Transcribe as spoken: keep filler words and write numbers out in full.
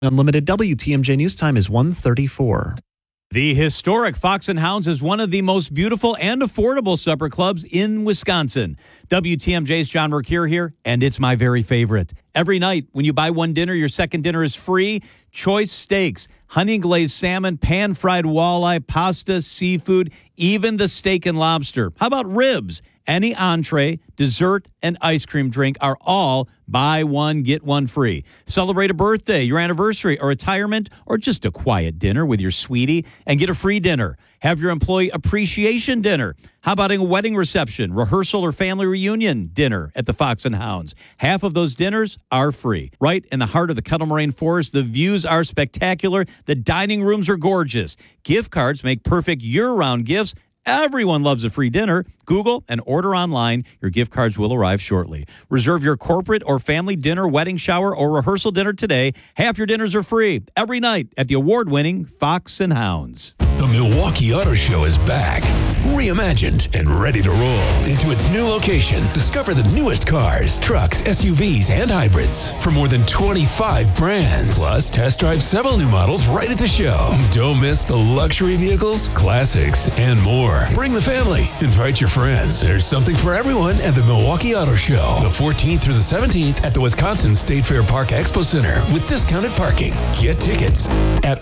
Unlimited W T M J News Time is one thirty-four. The historic Fox and Hounds is one of the most beautiful and affordable supper clubs in Wisconsin. W T M J's John Mercure here, and it's my very favorite. Every night, when you buy one dinner, your second dinner is free. Choice steaks, honey glazed salmon, pan-fried walleye, pasta, seafood, even the steak and lobster. How about ribs? Any entree, dessert, and ice cream drink are all buy one, get one free. Celebrate a birthday, your anniversary, or retirement, or just a quiet dinner with your sweetie and get a free dinner. Have your employee appreciation dinner. How about a wedding reception, rehearsal, or family reunion dinner at the Fox and Hounds? Half of those dinners are free. Right in the heart of the Kettle Moraine Forest, the views are spectacular. The dining rooms are gorgeous. Gift cards make perfect year-round gifts. Everyone loves a free dinner. Google and order online. Your gift cards will arrive shortly. Reserve your corporate or family dinner, wedding shower, or rehearsal dinner today. Half your dinners are free every night at the award-winning Fox and Hounds. The Milwaukee Auto Show is back, reimagined and ready to roll into its new location. Discover the newest cars, trucks, S U Vs, and hybrids from more than twenty-five brands. Plus, test drive several new models right at the show. Don't miss the luxury vehicles, classics, and more. Bring the family. Invite your friends. There's something for everyone at the Milwaukee Auto Show. The fourteenth through the seventeenth at the Wisconsin State Fair Park Expo Center with discounted parking. Get tickets at